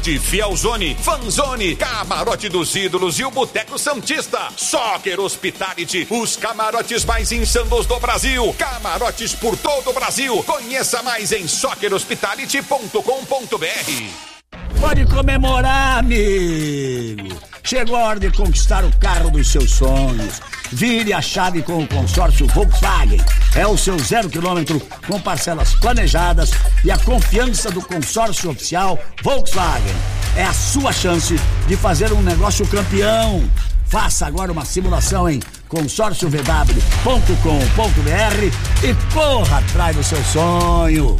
Camarote Fielzone, Fanzone, Camarote dos Ídolos e o Boteco Santista. Soccer Hospitality, os camarotes mais insanos do Brasil. Camarotes por todo o Brasil. Conheça mais em soccerhospitality.com.br. Pode comemorar, amigo. Chegou a hora de conquistar o carro dos seus sonhos. Vire a chave com o consórcio Volkswagen. É o seu 0 km com parcelas planejadas e a confiança do consórcio oficial Volkswagen. É a sua chance de fazer um negócio campeão. Faça agora uma simulação em consórciovw.com.br e corra atrás do seu sonho.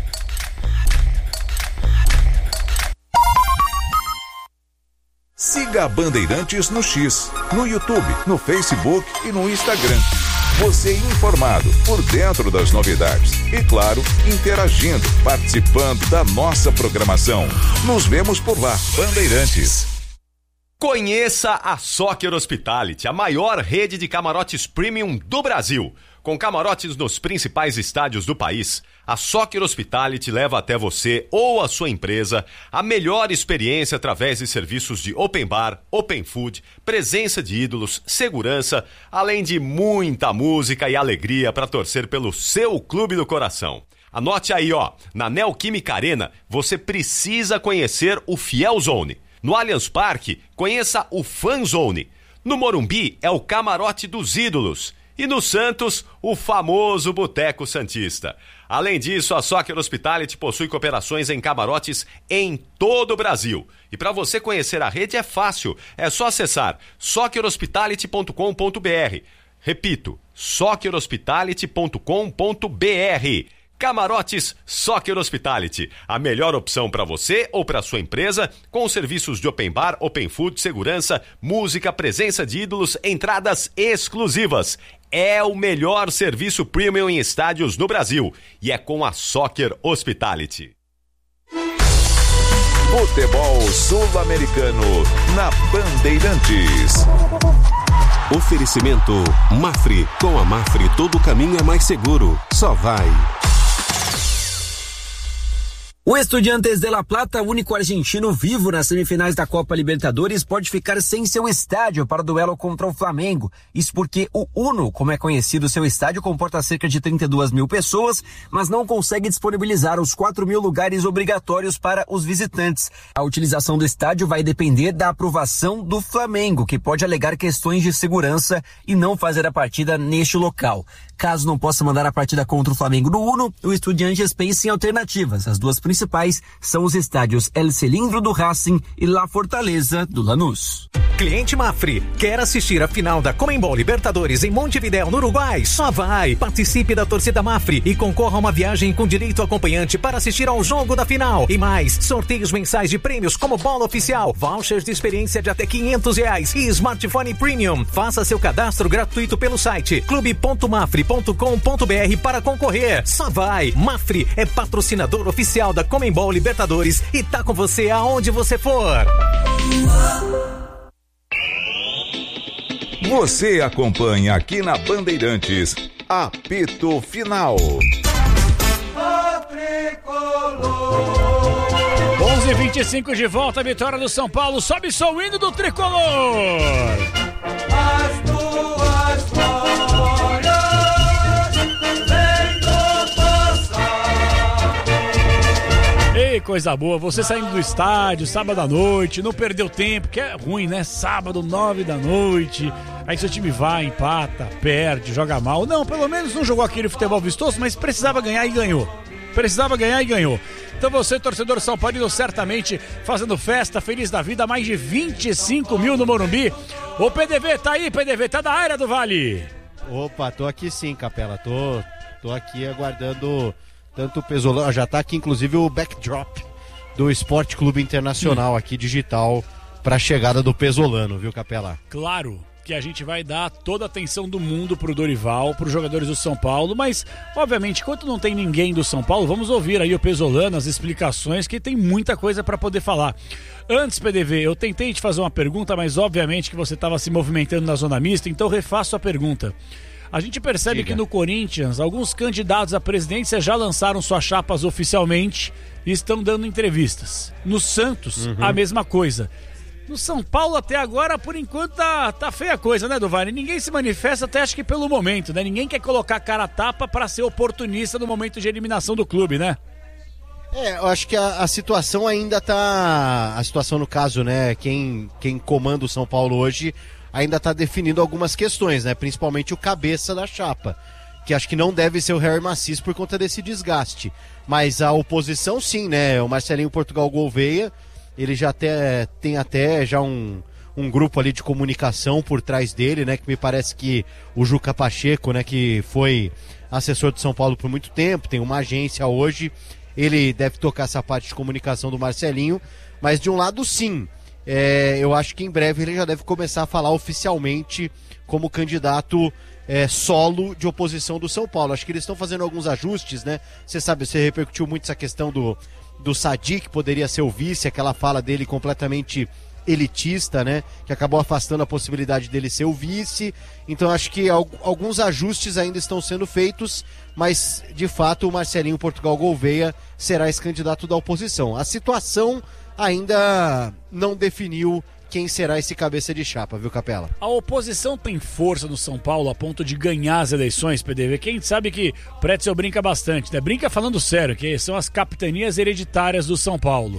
Siga a Bandeirantes no X, no YouTube, no Facebook e no Instagram. Você informado, por dentro das novidades. E claro, interagindo, participando da nossa programação. Nos vemos por lá, Bandeirantes. Conheça a Soccer Hospitality, a maior rede de camarotes premium do Brasil. Com camarotes nos principais estádios do país, a Soccer Hospitality leva até você ou a sua empresa a melhor experiência através de serviços de open bar, open food, presença de ídolos, segurança, além de muita música e alegria para torcer pelo seu clube do coração. Anote aí, na Neoquímica Arena, você precisa conhecer o Fielzone. No Allianz Parque, conheça o Fanzone. No Morumbi, é o Camarote dos Ídolos. E no Santos, o famoso Boteco Santista. Além disso, a Soccer Hospitality possui cooperações em camarotes em todo o Brasil. E para você conhecer a rede é fácil, é só acessar soccerhospitality.com.br. Repito, soccerhospitality.com.br. Camarotes Soccer Hospitality, a melhor opção para você ou para sua empresa, com serviços de open bar, open food, segurança, música, presença de ídolos, entradas exclusivas. É o melhor serviço premium em estádios no Brasil e é com a Soccer Hospitality. Futebol Sul-Americano na Bandeirantes. Oferecimento Mafre. Com a Mafre todo caminho é mais seguro. Só vai. O Estudiantes de La Plata, único argentino vivo nas semifinais da Copa Libertadores, pode ficar sem seu estádio para o duelo contra o Flamengo. Isso porque o Uno, como é conhecido, seu estádio comporta cerca de 32 mil pessoas, mas não consegue disponibilizar os 4 mil lugares obrigatórios para os visitantes. A utilização do estádio vai depender da aprovação do Flamengo, que pode alegar questões de segurança e não fazer a partida neste local. Caso não possa mandar a partida contra o Flamengo no Uno, o Estudiantes pensa em alternativas. As duas principais são os estádios El Cilindro do Racing e La Fortaleza do Lanús. Cliente Mafre, quer assistir a final da Conmebol Libertadores em Montevidéu, no Uruguai? Só vai! Participe da torcida Mafre e concorra a uma viagem com direito acompanhante para assistir ao jogo da final. E mais, sorteios mensais de prêmios como bola oficial, vouchers de experiência de até R$500 e smartphone premium. Faça seu cadastro gratuito pelo site clube.mafre.com.br para concorrer. Só vai! Mafre é patrocinador oficial da Conmebol Libertadores e tá com você aonde você for. Você acompanha aqui na Bandeirantes, apito final. 11h25 de volta, a vitória do São Paulo, sobe só o hino do tricolor. As tuas glórias vem do passar. Ei, coisa boa, você saindo do estádio sábado à noite, não perdeu tempo, que é ruim, né? Sábado, 9 da noite, aí seu time vai, empata, perde, joga mal. Não, pelo menos não jogou aquele futebol vistoso, mas precisava ganhar e ganhou. Então você, torcedor São Paulino, certamente fazendo festa, feliz da vida, mais de 25 mil no Morumbi. Ô PDV, tá aí, PDV, tá da área do Vale. Opa, tô aqui sim, Capela, tô aqui aguardando tanto o Pesolano, já tá aqui inclusive o backdrop do Esporte Clube Internacional aqui digital pra chegada do Pesolano, viu, Capela? Claro que a gente vai dar toda a atenção do mundo pro Dorival, pros jogadores do São Paulo, mas, obviamente, enquanto não tem ninguém do São Paulo, vamos ouvir aí o Pesolano, as explicações, que tem muita coisa para poder falar. Antes, PDV, eu tentei te fazer uma pergunta, mas obviamente que você estava se movimentando na zona mista, então refaço a pergunta. A gente percebe que no Corinthians, alguns candidatos à presidência já lançaram suas chapas oficialmente e estão dando entrevistas. No Santos, a mesma coisa. No São Paulo, até agora, por enquanto, tá feia a coisa, né, Duvani? Ninguém se manifesta, até acho que pelo momento, né? Ninguém quer colocar cara a tapa para ser oportunista no momento de eliminação do clube, né? Eu acho que a situação ainda tá... A situação, no caso, né, quem comanda o São Paulo hoje ainda tá definindo algumas questões, né? Principalmente o cabeça da chapa, que acho que não deve ser o Harry Macis por conta desse desgaste. Mas a oposição, sim, né? O Marcelinho Portugal Gouveia, ele já tem até já um grupo ali de comunicação por trás dele, né? Que me parece que o Juca Pacheco, né? Que foi assessor do São Paulo por muito tempo, tem uma agência hoje... Ele deve tocar essa parte de comunicação do Marcelinho, mas de um lado sim, eu acho que em breve ele já deve começar a falar oficialmente como candidato solo de oposição do São Paulo. Acho que eles estão fazendo alguns ajustes, né? Você sabe, você repercutiu muito essa questão do Sadi, que poderia ser o vice, aquela fala dele completamente elitista, né? Que acabou afastando a possibilidade dele ser o vice. Então acho que alguns ajustes ainda estão sendo feitos, mas de fato o Marcelinho Portugal Gouveia será esse candidato da oposição. A situação ainda não definiu quem será esse cabeça de chapa, viu, Capela? A oposição tem força no São Paulo a ponto de ganhar as eleições, PDV? Quem sabe que o Pretzel brinca bastante, né? Brinca falando sério, que são as capitanias hereditárias do São Paulo.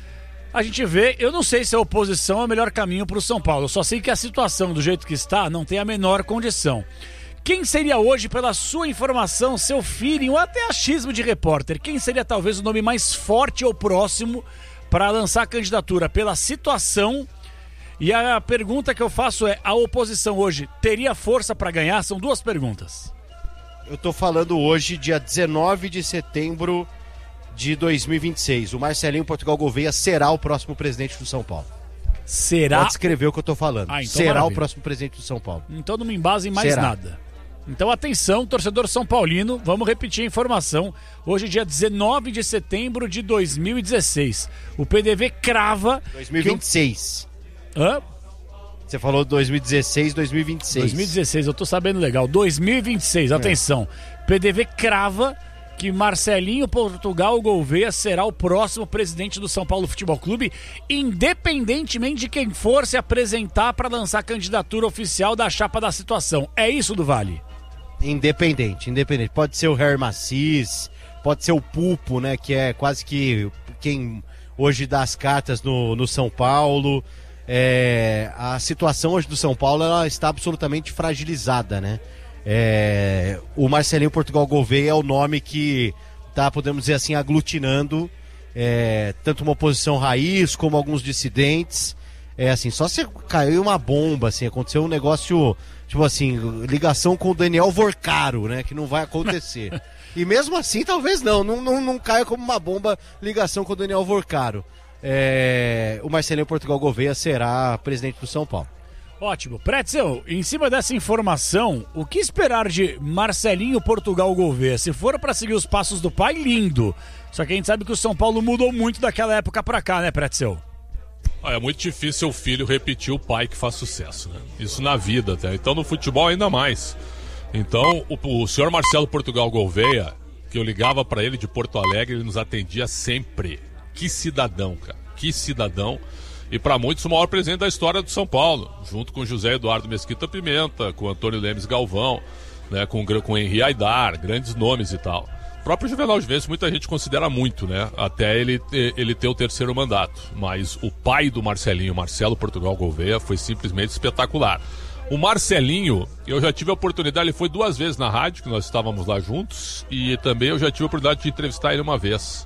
A gente vê, eu não sei se a oposição é o melhor caminho para o São Paulo, eu só sei que a situação do jeito que está não tem a menor condição. Quem seria hoje, pela sua informação, seu feeling ou até achismo de repórter, quem seria talvez o nome mais forte ou próximo para lançar a candidatura pela situação? E a pergunta que eu faço é, a oposição hoje teria força para ganhar? São duas perguntas. Eu tô falando hoje, dia 19 de setembro de 2026. O Marcelinho Portugal Gouveia será o próximo presidente do São Paulo. Será? Pode escrever o que eu tô falando. Então será maravilha. O próximo presidente do São Paulo. Então não me embase em mais nada. Então atenção, torcedor São Paulino, vamos repetir a informação. Hoje, dia 19 de setembro de 2016. O PDV crava... 2026. Hã? Você falou 2016, 2026. 2016, eu tô sabendo legal. 2026, atenção. PDV crava que Marcelinho Portugal Gouveia será o próximo presidente do São Paulo Futebol Clube, independentemente de quem for se apresentar para lançar a candidatura oficial da chapa da situação. É isso, do Vale? Independente. Pode ser o Harry Macis, pode ser o Pupo, né, que é quase que quem hoje dá as cartas no São Paulo. A situação hoje do São Paulo, ela está absolutamente fragilizada, né? O Marcelinho Portugal Gouveia é o nome que tá, podemos dizer assim, aglutinando tanto uma oposição raiz como alguns dissidentes. Assim, só se caiu uma bomba, assim, aconteceu um negócio, tipo assim, ligação com o Daniel Vorcaro, né, que não vai acontecer. E mesmo assim, talvez não caia como uma bomba ligação com o Daniel Vorcaro. O Marcelinho Portugal Gouveia será presidente do São Paulo. Ótimo. Pretzel, em cima dessa informação, o que esperar de Marcelinho Portugal Gouveia? Se for para seguir os passos do pai, lindo. Só que a gente sabe que o São Paulo mudou muito daquela época para cá, né, Pretzel? É muito difícil o filho repetir o pai que faz sucesso, né? Isso na vida até. Então no futebol ainda mais. Então o senhor Marcelo Portugal Gouveia, que eu ligava para ele de Porto Alegre, ele nos atendia sempre. Que cidadão, cara. Que cidadão. E para muitos o maior presidente da história do São Paulo, junto com José Eduardo Mesquita Pimenta, com Antônio Lemes Galvão, né, com Henri Aidar, grandes nomes e tal. O próprio Juvenal de Ventos muita gente considera muito, né, até ele ter o terceiro mandato. Mas o pai do Marcelinho, Marcelo Portugal Gouveia, foi simplesmente espetacular. O Marcelinho, eu já tive a oportunidade, ele foi 2 vezes na rádio, que nós estávamos lá juntos, e também eu já tive a oportunidade de entrevistar ele uma vez.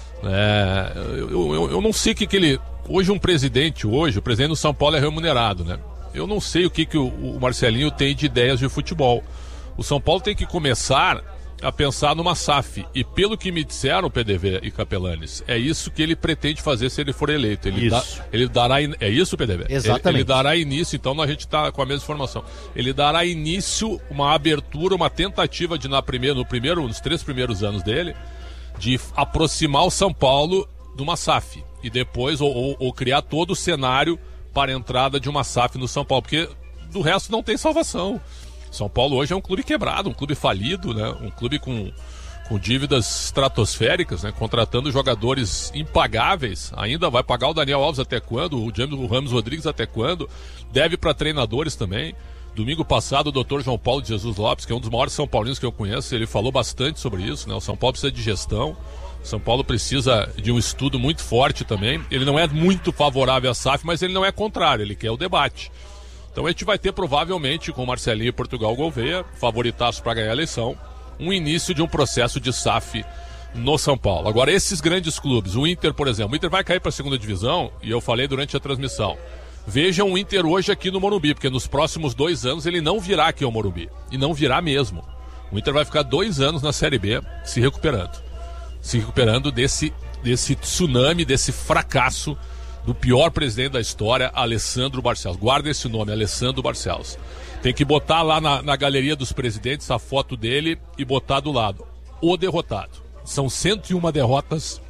Eu não sei o que ele... Hoje o presidente do São Paulo é remunerado, né? Eu não sei o que o Marcelinho tem de ideias de futebol. O São Paulo tem que começar a pensar numa SAF. E pelo que me disseram, PDV e Capelanes, é isso que ele pretende fazer se ele for eleito. Ele dará... É isso, PDV? Exatamente. Ele dará início, então a gente está com a mesma informação. Ele dará início, uma abertura, uma tentativa de, nos 3 primeiros anos dele, de aproximar o São Paulo de uma SAF. E depois, ou criar todo o cenário para a entrada de uma SAF no São Paulo. Porque do resto não tem salvação. São Paulo hoje é um clube quebrado, um clube falido, né? Um clube com dívidas estratosféricas, né? Contratando jogadores impagáveis. Ainda vai pagar o Daniel Alves até quando? O Ramos Rodrigues até quando? Deve para treinadores também. Domingo passado, o Dr. João Paulo de Jesus Lopes, que é um dos maiores São Paulinos que eu conheço, ele falou bastante sobre isso, né? O São Paulo precisa de gestão. O São Paulo precisa de um estudo muito forte também. Ele não é muito favorável à SAF, mas ele não é contrário, ele quer o debate. Então a gente vai ter provavelmente, com Marcelinho e Portugal Gouveia, favoritaço para ganhar a eleição, um início de um processo de SAF no São Paulo. Agora, esses grandes clubes, o Inter, por exemplo, o Inter vai cair para a segunda divisão, e eu falei durante a transmissão, vejam o Inter hoje aqui no Morumbi, porque nos próximos 2 anos ele não virá aqui ao Morumbi, e não virá mesmo. O Inter vai ficar 2 anos na Série B se recuperando desse tsunami, desse fracasso do pior presidente da história, Alessandro Barcelos. Guarda esse nome, Alessandro Barcelos. Tem que botar lá na galeria dos presidentes a foto dele e botar do lado o derrotado. São 101 derrotas.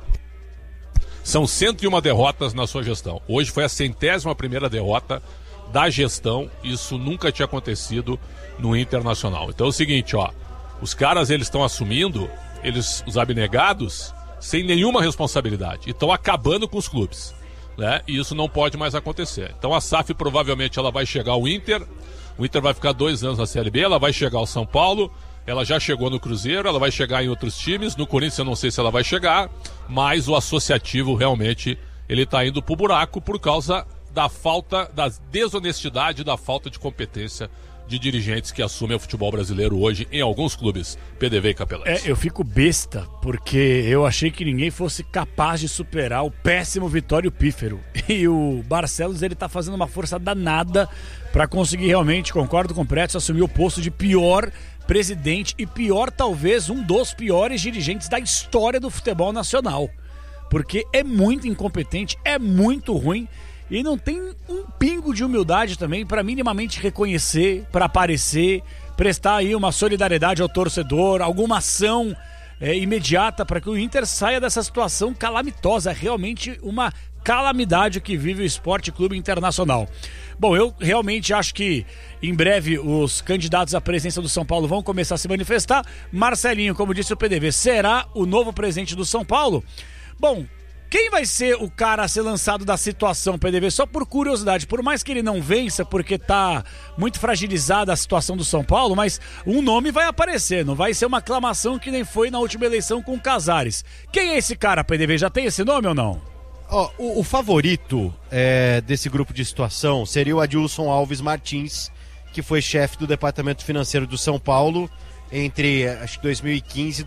São 101 derrotas na sua gestão. Hoje foi a 101ª derrota da gestão. Isso nunca tinha acontecido no Internacional. Então é o seguinte, ó. Os caras, eles estão assumindo, os abnegados, sem nenhuma responsabilidade. E estão acabando com os clubes, né? E isso não pode mais acontecer. Então a SAF provavelmente ela vai chegar ao Inter. O Inter vai ficar 2 anos na Série B, ela vai chegar ao São Paulo, ela já chegou no Cruzeiro, ela vai chegar em outros times, no Corinthians eu não sei se ela vai chegar, mas o associativo realmente, ele tá indo pro buraco por causa da falta, da desonestidade, da falta de competência de dirigentes que assumem o futebol brasileiro hoje em alguns clubes, PDV e Capelães. Eu fico besta, porque eu achei que ninguém fosse capaz de superar o péssimo Vitório Pífero. E o Barcelos, ele tá fazendo uma força danada para conseguir realmente, concordo com o Pretz, assumir o posto de pior presidente e pior, talvez, um dos piores dirigentes da história do futebol nacional. Porque é muito incompetente, é muito ruim. E não tem um pingo de humildade também para minimamente reconhecer, para aparecer, prestar aí uma solidariedade ao torcedor, alguma ação imediata para que o Inter saia dessa situação calamitosa. É realmente uma calamidade que vive o Esporte Clube Internacional. Bom, eu realmente acho que em breve os candidatos à presidência do São Paulo vão começar a se manifestar. Marcelinho, como disse o PDV, será o novo presidente do São Paulo? Bom, quem vai ser o cara a ser lançado da situação, PDV? Só por curiosidade, por mais que ele não vença, porque tá muito fragilizada a situação do São Paulo, mas um nome vai aparecer, não vai ser uma aclamação que nem foi na última eleição com o Casares. Quem é esse cara, PDV? Já tem esse nome ou não? O favorito desse grupo de situação seria o Adilson Alves Martins, que foi chefe do Departamento Financeiro do São Paulo entre, acho que 2015 e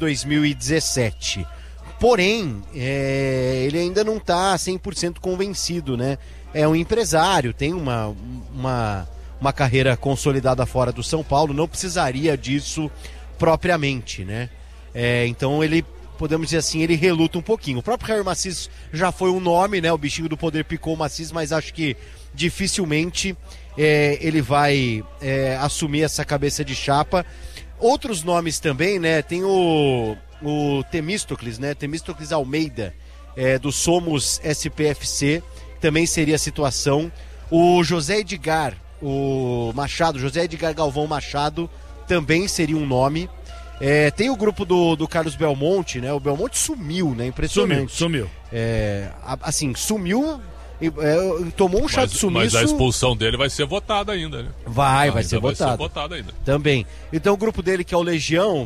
2017. Porém, ele ainda não está 100% convencido, né? É um empresário, tem uma carreira consolidada fora do São Paulo, não precisaria disso propriamente, né? Então ele, podemos dizer assim, ele reluta um pouquinho. O próprio Jair Maciço já foi um nome, né? O bichinho do poder picou o Maciço, mas acho que dificilmente ele vai assumir essa cabeça de chapa. Outros nomes também, né? Tem o Temístocles, né? Temístocles Almeida, do Somos SPFC, também seria a situação. O José Edgar, o Machado, José Edgar Galvão Machado, também seria um nome. Tem o grupo do Carlos Belmonte, né? O Belmonte sumiu, né? Impressionante. Sumiu. Assim, sumiu, tomou um chá de sumiço. Mas a expulsão dele vai ser votada ainda, né? Vai ser votada. Vai ser votada ainda. Também. Então o grupo dele, que é o Legião,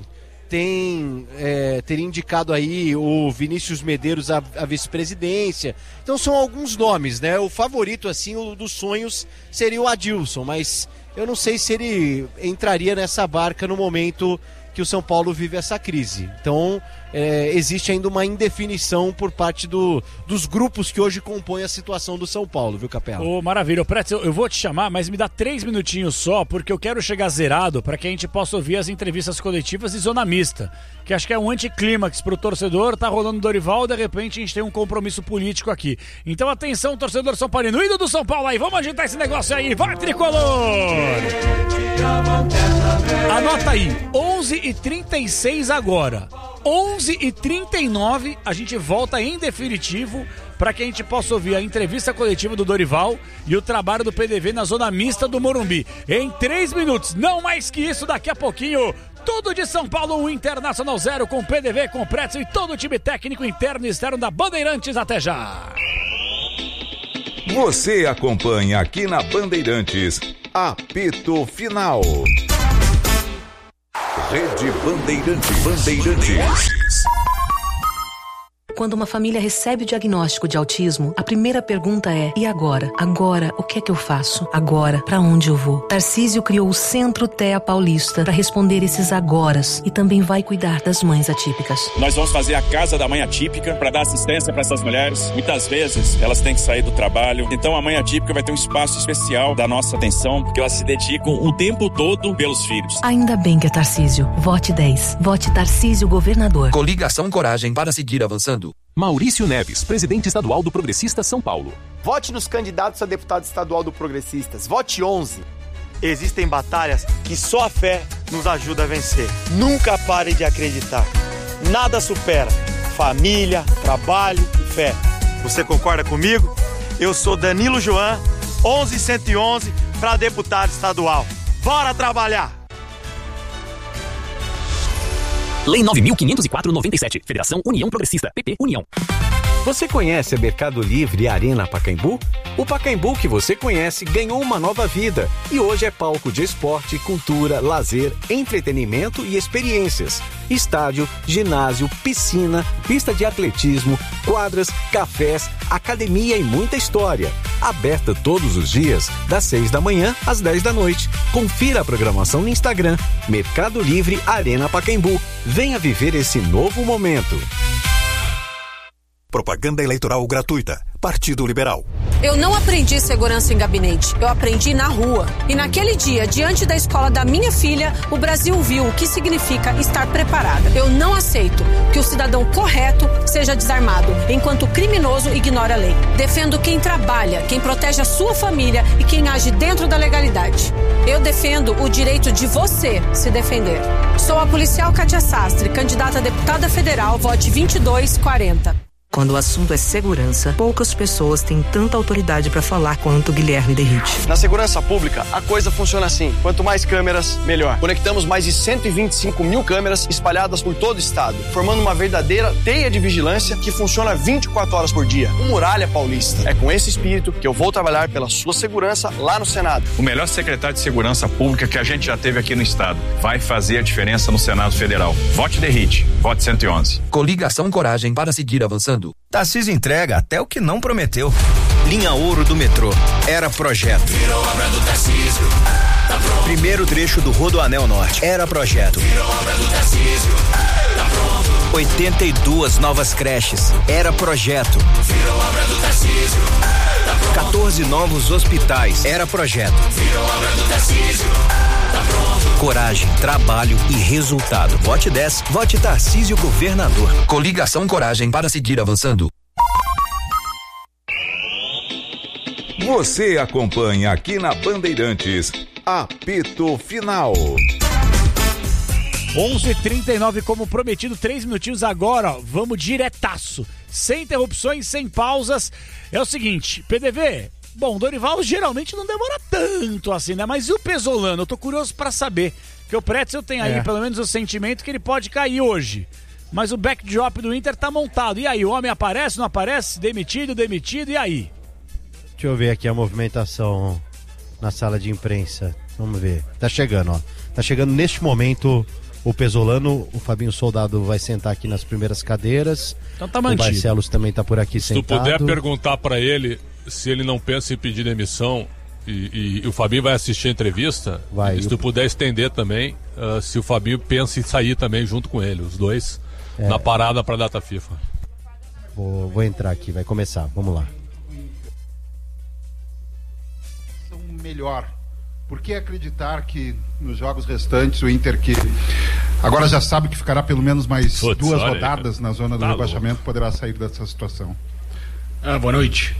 teria indicado aí o Vinícius Medeiros à vice-presidência. Então são alguns nomes, né? O favorito, assim, o dos sonhos seria o Adilson, mas eu não sei se ele entraria nessa barca no momento que o São Paulo vive essa crise. Então existe ainda uma indefinição por parte dos grupos que hoje compõem a situação do São Paulo, viu, Capela? Maravilha. Pretz, eu vou te chamar, mas me dá 3 minutinhos só, porque eu quero chegar zerado para que a gente possa ouvir as entrevistas coletivas e zona mista, que acho que é um anticlímax pro torcedor. Tá rolando Dorival, de repente a gente tem um compromisso político aqui. Então atenção, torcedor São Paulino, ídolo do São Paulo aí, vamos agitar esse negócio aí, vai, tricolor! Anota aí, 11h36 agora. 11h39, a gente volta em definitivo para que a gente possa ouvir a entrevista coletiva do Dorival e o trabalho do PDV na zona mista do Morumbi. Em 3 minutos, não mais que isso, daqui a pouquinho, tudo de São Paulo, o Internacional 0 com PDV, com Pretzel e todo o time técnico interno e externo da Bandeirantes. Até já! Você acompanha aqui na Bandeirantes, apito final. Rede Bandeirantes. Quando uma família recebe o diagnóstico de autismo, a primeira pergunta é: e agora? Agora, o que é que eu faço? Agora, pra onde eu vou? Tarcísio criou o Centro TEA Paulista para responder esses agoras e também vai cuidar das mães atípicas. Nós vamos fazer a Casa da Mãe Atípica para dar assistência para essas mulheres. Muitas vezes elas têm que sair do trabalho, então a mãe atípica vai ter um espaço especial da nossa atenção, porque elas se dedicam o tempo todo pelos filhos. Ainda bem que é Tarcísio. Vote 10. Vote Tarcísio Governador. Coligação Coragem para seguir avançando. Maurício Neves, presidente estadual do Progressistas São Paulo. Vote nos candidatos a deputado estadual do Progressistas. Vote 11. Existem batalhas que só a fé nos ajuda a vencer. Nunca pare de acreditar. Nada supera família, trabalho e fé. Você concorda comigo? Eu sou Danilo Joan, 11111 para deputado estadual. Bora trabalhar! Lei 9.504/97. Federação União Progressista. PP União. Você conhece a Mercado Livre e a Arena Pacaembu? O Pacaembu que você conhece ganhou uma nova vida e hoje é palco de esporte, cultura, lazer, entretenimento e experiências. Estádio, ginásio, piscina, pista de atletismo, quadras, cafés, academia e muita história. Aberta todos os dias, das 6 da manhã às 10 da noite. Confira a programação no Instagram, Mercado Livre Arena Pacaembu. Venha viver esse novo momento. Propaganda eleitoral gratuita. Partido Liberal. Eu não aprendi segurança em gabinete, eu aprendi na rua. E naquele dia, diante da escola da minha filha, o Brasil viu o que significa estar preparada. Eu não aceito que o cidadão correto seja desarmado, enquanto o criminoso ignora a lei. Defendo quem trabalha, quem protege a sua família e quem age dentro da legalidade. Eu defendo o direito de você se defender. Sou a policial Kátia Sastre, candidata a deputada federal, vote 2240. Quando o assunto é segurança, poucas pessoas têm tanta autoridade para falar quanto Guilherme Derrite. Na segurança pública, a coisa funciona assim. Quanto mais câmeras, melhor. Conectamos mais de 125 mil câmeras espalhadas por todo o estado, formando uma verdadeira teia de vigilância que funciona 24 horas por dia. O Muralha Paulista. É com esse espírito que eu vou trabalhar pela sua segurança lá no Senado. O melhor secretário de segurança pública que a gente já teve aqui no estado. Vai fazer a diferença no Senado Federal. Vote Derrite. Vote 111. Coligação Coragem para seguir avançando. Tarcísio entrega até o que não prometeu. Linha Ouro do metrô. Era projeto. Virou obra do Tarcísio. Tá pronto. Primeiro trecho do Rodoanel Norte. Era projeto. Virou obra do Tarcísio. Tá pronto. 82 novas creches. Era projeto. Virou obra do Tarcísio. Tá pronto. 14 novos hospitais. Era projeto. Virou obra do Tarcísio. Tá pronto. Coragem, trabalho e resultado. Vote 10. Vote Tarcísio Governador. Coligação Coragem para seguir avançando. Você acompanha aqui na Bandeirantes, apito final. 11h39, como prometido, 3 minutinhos agora, ó, vamos diretaço, sem interrupções, sem pausas. É o seguinte, PDV, bom, Dorival geralmente não demora tanto assim, né? Mas e o Pesolano? Eu tô curioso pra saber, porque o Pretzel tem aí pelo menos o sentimento que ele pode cair hoje. Mas o backdrop do Inter tá montado. E aí, o homem aparece, não aparece? Demitido, e aí? Deixa eu ver aqui a movimentação na sala de imprensa. Vamos ver. Tá chegando, ó. Tá chegando neste momento o Pesolano. O Fabinho Soldado vai sentar aqui nas primeiras cadeiras. Então tá mantido. O Barcelos também tá por aqui sentado. Se tu puder perguntar pra ele se ele não pensa em pedir demissão e o Fabinho vai assistir a entrevista, vai. E se tu puder estender também, se o Fabinho pensa em sair também junto com ele, os dois, na parada pra data FIFA. Vou entrar aqui, vai começar, vamos lá. Melhor. Por que acreditar que nos jogos restantes o Inter, que agora já sabe que ficará pelo menos mais 2 rodadas na zona do rebaixamento, poderá sair dessa situação? Boa noite.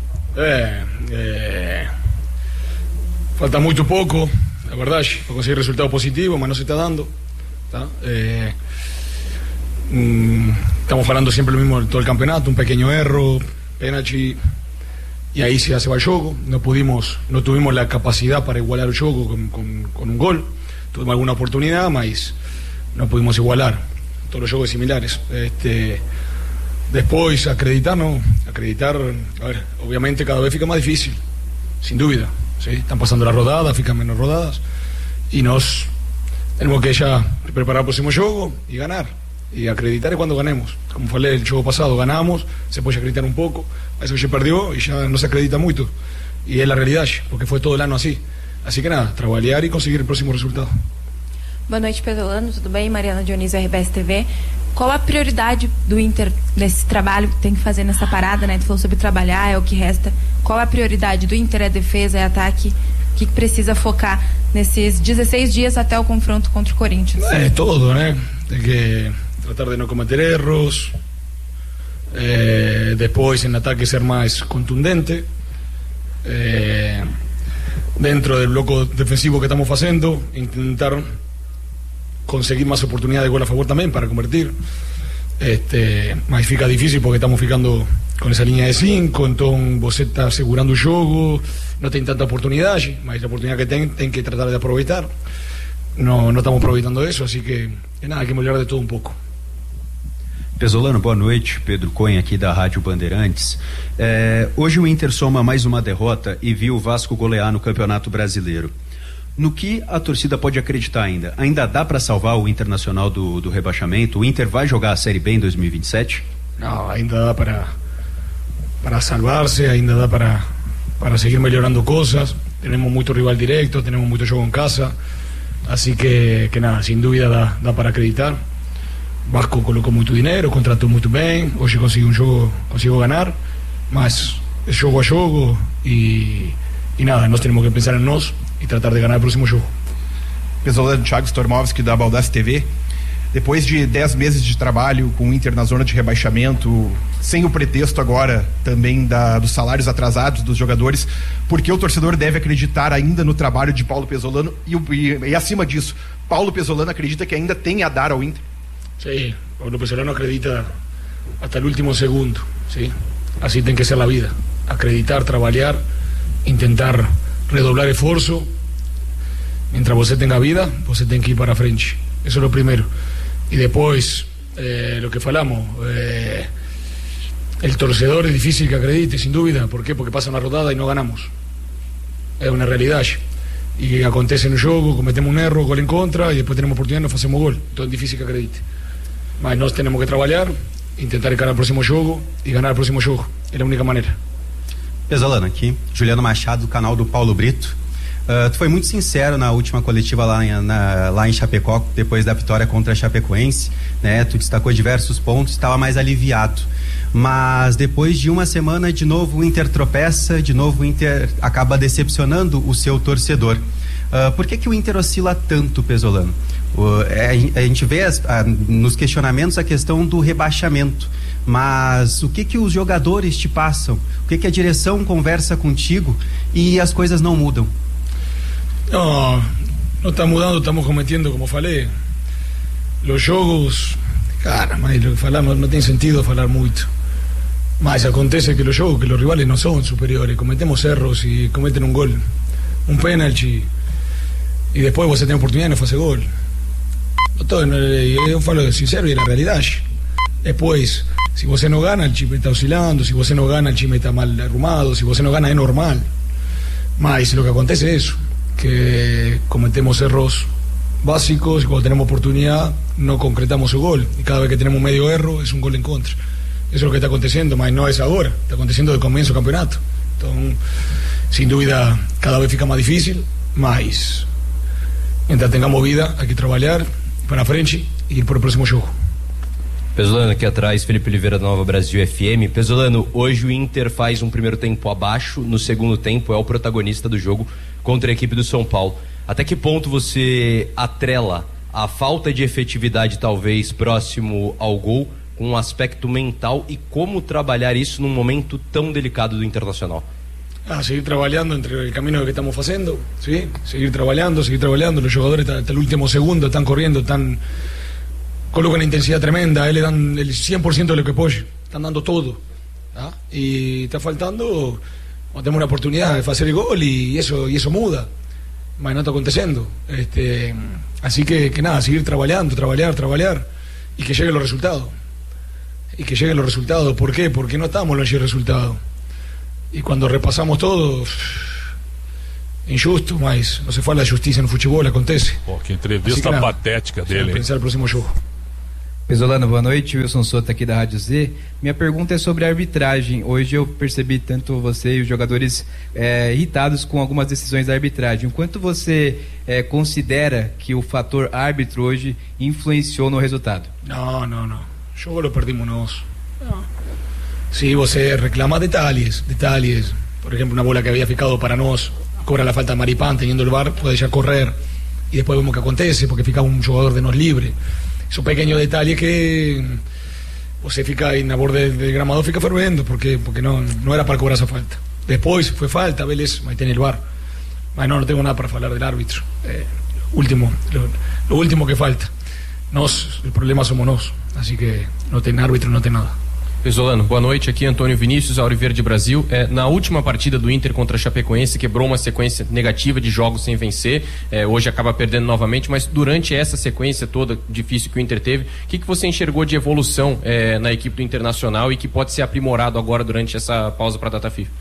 Falta muito pouco, é verdade, para conseguir resultado positivo, mas não se está dando. Tá? estamos falando siempre lo mismo todo el campeonato, un pequeño error, penalti, y ahí se va el juego. No tuvimos la capacidad para igualar el juego con un gol. Tuvimos alguna oportunidad, mas no pudimos igualar. Todos los juegos similares. Después acreditar, a ver, obviamente cada vez fica más difícil, sin duda, ¿sí? Están pasando las rodadas, fican menos rodadas, y nos tenemos que ya preparar el próximo juego y ganar. Y acreditar es cuando ganemos. Como falei el juego pasado, ganamos, se puede acreditar un poco, a eso ya perdió y ya no se acredita mucho. Y es la realidad, porque fue todo el año así. Así que nada, trabalhar e conseguir o próximo resultado. Boa noite, Pesolano, tudo bem? Mariana Dionísio, RBS TV. Qual a prioridade do Inter nesse trabalho que tem que fazer nessa parada, né? Tu falou sobre trabalhar, é o que resta. Qual a prioridade do Inter? É defesa, é ataque? O que precisa focar nesses 16 dias até o confronto contra o Corinthians? É todo, né? Tem que tratar de não cometer erros, depois en ataque ser mais contundente, dentro del bloco defensivo que estamos fazendo, intentar conseguir más oportunidades de gol a favor también para convertir. Mas fica difícil porque estamos ficando con esa línea de 5, entonces você está asegurando el juego, no tem tanta oportunidade, mas la oportunidad que tem que tratar de aproveitar. No estamos aproveitando eso, así que nada, hay que melhorar de todo un poco. Pesolano, boa noite, Pedro Cunha aqui da Rádio Bandeirantes. Hoje o Inter soma mais uma derrota e viu o Vasco golear no Campeonato Brasileiro. No que a torcida pode acreditar ainda? Ainda dá para salvar o Internacional do rebaixamento? O Inter vai jogar a Série B em 2027? Não, ainda dá para salvar-se, ainda dá para seguir melhorando coisas. Temos muito rival direto, temos muito jogo em casa, assim que nada, sem dúvida dá para acreditar. Vasco colocou muito dinheiro, contratou muito bem, hoje conseguiu ganhar, mas é jogo a jogo e nada, nós temos que pensar em nós e tratar de ganhar o próximo jogo. Pesolano, Thiago Stormovski da Baldassi TV. Depois de 10 meses de trabalho com o Inter na zona de rebaixamento, sem o pretexto agora também dos salários atrasados dos jogadores, por que o torcedor deve acreditar ainda no trabalho de Paulo Pesolano e acima disso, Paulo Pesolano acredita que ainda tem a dar ao Inter? Sí, Paulo Pesolano acredita hasta el último segundo, ¿sí? Así tiene que ser la vida, acreditar, trabalhar, intentar redoblar esforço. Mientras você tenga vida, você tem que ir para frente, eso es lo primero. Y después, lo que falamos, el torcedor es difícil que acredite, sin duda. ¿Por qué? Porque pasa una rodada y no ganamos, es una realidad. Y acontece en el juego, cometemos un error, gol en contra, y después tenemos oportunidad y no hacemos gol, entonces es difícil que acredite. Mas nós temos que trabalhar, intentar encarar o próximo jogo e ganhar o próximo jogo. É a única maneira. Pesolano, aqui, Juliano Machado, do canal do Paulo Brito. Tu foi muito sincero na última coletiva lá em Chapecó, depois da vitória contra a Chapecoense, né? Tu destacou diversos pontos, estava mais aliviado. Mas depois de uma semana, de novo o Inter tropeça, de novo o Inter acaba decepcionando o seu torcedor. Por que o Inter oscila tanto, Pesolano? A gente vê nos questionamentos a questão do rebaixamento, mas o que os jogadores te passam? O que a direção conversa contigo e as coisas não mudam? Não está mudando, estamos cometendo, como falei, os jogos, cara, mas lo que falamos não tem sentido falar muito, mas acontece que os jogos, que os rivales não são superiores, cometemos erros e cometen um gol, um pênalti, e depois você tem a oportunidade e não faz gol. Eu falo sincero e é a realidade. Depois, se você não gana, o time está oscilando, se você não gana, o time está mal arrumado, se você não gana, é normal. Mas o que acontece é isso, que cometemos erros básicos, e quando temos oportunidade, não concretamos o gol, e cada vez que temos medio erro, é um gol em contra. Isso é o que está acontecendo, mas não é agora, está acontecendo desde o começo do campeonato. Então, sem dúvida, cada vez fica mais difícil, mas mientras tengamos vida, hay que trabalhar para frente e ir para o próximo jogo. Pesolano, aqui atrás, Felipe Oliveira da Nova Brasil FM. Pesolano, hoje o Inter faz um primeiro tempo abaixo, no segundo tempo é o protagonista do jogo contra a equipe do São Paulo. Até que ponto você atrela a falta de efetividade, talvez próximo ao gol, com um aspecto mental, e como trabalhar isso num momento tão delicado do Internacional? Seguir trabalhando entre el camino que estamos haciendo, ¿sí? Seguir trabajando, los jugadores hasta el último segundo están corriendo, están colocan una intensidad tremenda, le dan el 100% de lo que puede, están dando todo, ¿tá? Y está faltando, cuando tenemos una oportunidad de hacer el gol y eso muda, mas no está aconteciendo. Así que nada, seguir trabajando, trabajar y que lleguen los resultados. ¿Por qué? Porque no estamos longe de resultados. Y cuando repasamos todo, injusto, mas não se fala de justiça no futebol, acontece. Pô, que entrevista patética dele. Pensar no próximo jogo. Pesolano, boa noite, Wilson Soto aqui da Rádio Z. Minha pergunta é sobre a arbitragem. Hoje eu percebi tanto você e os jogadores irritados com algumas decisões da arbitragem. O quanto você considera que o fator árbitro hoje influenciou no resultado? Não. Yo lo perdimos nós. Sí, você reclama detalles. Por ejemplo, una bola que había ficado para nós, cobra la falta de Maripán, teniendo el VAR, puede ya correr. Y después vemos que acontece, porque fica un jugador de nós libre. Son pequeños detalles que você fica ahí en la borde del gramado, fica fervendo, porque no era para cobrar esa falta. Después fue falta, Vélez, ahí tiene el VAR. No tengo nada para hablar del árbitro. Lo último que falta. El problema somos nós. Así que não tem árbitro, não tem nada. Pesolano, boa noite, aqui Antônio Vinícius, Auriverde Brasil. Na última partida do Inter contra a Chapecoense, quebrou uma sequência negativa de jogos sem vencer, hoje acaba perdendo novamente, mas durante essa sequência toda difícil que o Inter teve, o que você enxergou de evolução na equipe do Internacional e que pode ser aprimorado agora durante essa pausa para a data FIFA?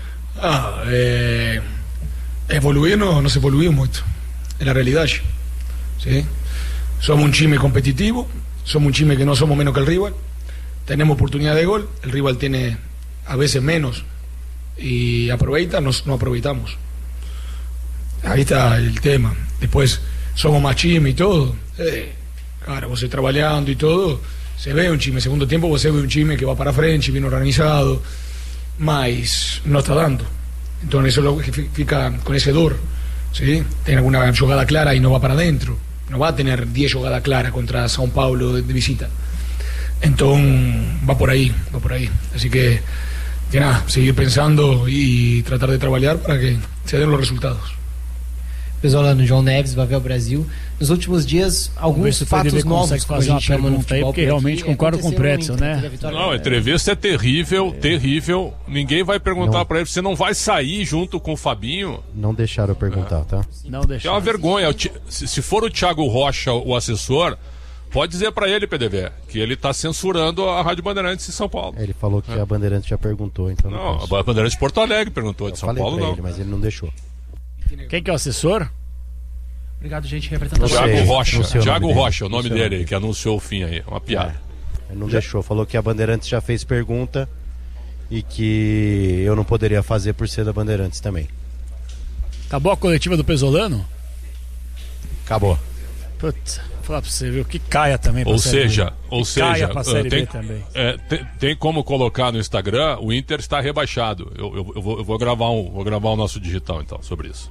Evoluir não se evoluiu muito, é a realidade. ¿Sí? Somos um time competitivo, somos un time que no somos menos que el rival, tenemos oportunidad de gol, el rival tiene a veces menos y aproveita, no aproveitamos. Ahí está el tema. Después somos más time y todo. Claro, você trabajando y todo, se ve un time. Segundo tiempo você ve un time que va para frente, bien organizado, mas no está dando. Entonces eso es lo que fica con ese dor. ¿Sí? Tiene alguna jugada clara y no va para adentro. No va a tener 10 jugadas claras contra São Paulo de visita. Entonces va por ahí. Así que nada, seguir pensando y tratar de trabalhar para que se den los resultados. Pesolano, João Neves, Vavel Brasil. Nos últimos dias, alguns fatos novos que a gente chama no futebol. Porque realmente concordo com o Pretzel, né? Não, a entrevista é terrível. Ninguém vai perguntar pra ele, você não vai sair junto com o Fabinho? Não deixaram eu perguntar, tá? Não deixaram. É uma vergonha. Se for o Thiago Rocha, o assessor, pode dizer pra ele, PDV, que ele tá censurando a Rádio Bandeirantes em São Paulo. Ele falou que a Bandeirantes já perguntou, então não. A Bandeirantes de Porto Alegre perguntou, de São Paulo não. Ele, mas ele não deixou. Quem que é o assessor? Obrigado, gente, representando Thiago Rocha, o nome dele aí, que anunciou o fim aí. Uma piada. Ele não deixou, falou que a Bandeirantes já fez pergunta e que eu não poderia fazer por ser da Bandeirantes também. Acabou a coletiva do Pesolano? Acabou. Putz, falar pra você, viu? Que caia também. Ou seja, caia pra Série B também. Tem como colocar no Instagram, o Inter está rebaixado. Eu vou gravar o nosso digital então sobre isso.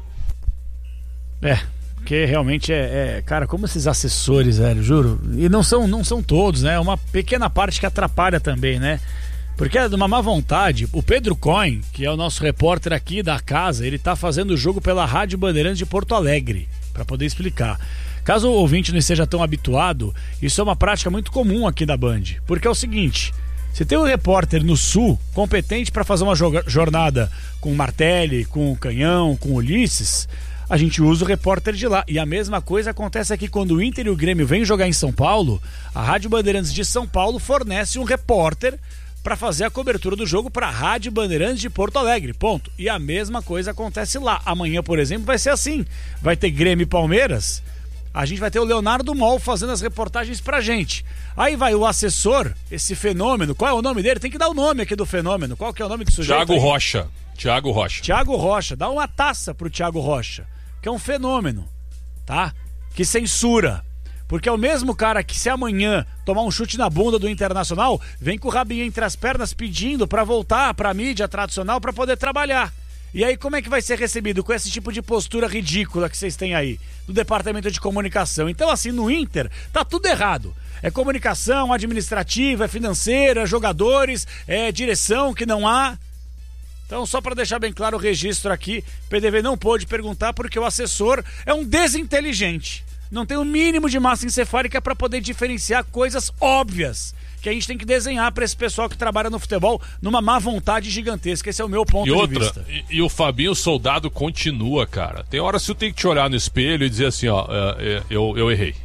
Porque realmente cara, como esses assessores, velho, juro. E não são todos, né? É uma pequena parte que atrapalha também, né? Porque é de uma má vontade. O Pedro Cohen, que é o nosso repórter aqui da casa, ele tá fazendo o jogo pela Rádio Bandeirantes de Porto Alegre, para poder explicar. Caso o ouvinte não esteja tão habituado, isso é uma prática muito comum aqui da Band. Porque é o seguinte, se tem um repórter no Sul competente para fazer uma jornada com o Martelli, com o Canhão, com o Ulisses, a gente usa o repórter de lá. E a mesma coisa acontece aqui quando o Inter e o Grêmio vêm jogar em São Paulo. A Rádio Bandeirantes de São Paulo fornece um repórter para fazer a cobertura do jogo para a Rádio Bandeirantes de Porto Alegre, ponto. E a mesma coisa acontece lá. Amanhã, por exemplo, vai ser assim. Vai ter Grêmio e Palmeiras. A gente vai ter o Leonardo Mol fazendo as reportagens pra gente. Aí vai o assessor, esse fenômeno. Qual é o nome dele? Tem que dar o nome aqui do fenômeno. Qual que é o nome do sujeito? Thiago Rocha. Dá uma taça pro Thiago Rocha, que é um fenômeno, tá? Que censura. Porque é o mesmo cara que, se amanhã tomar um chute na bunda do Internacional, vem com o rabinho entre as pernas pedindo pra voltar pra mídia tradicional pra poder trabalhar. E aí como é que vai ser recebido com esse tipo de postura ridícula que vocês têm aí do departamento de comunicação? Então, assim, no Inter tá tudo errado. É comunicação administrativa, é financeira, é jogadores, é direção que não há. Então, só para deixar bem claro o registro aqui, PDV não pôde perguntar porque o assessor é um desinteligente. não tem o mínimo de massa encefálica para poder diferenciar coisas óbvias que a gente tem que desenhar para esse pessoal que trabalha no futebol numa má vontade gigantesca. Esse é o meu ponto de vista. E o Fabinho Soldado continua, cara. Tem hora que você tem que te olhar no espelho e dizer assim, ó, eu errei.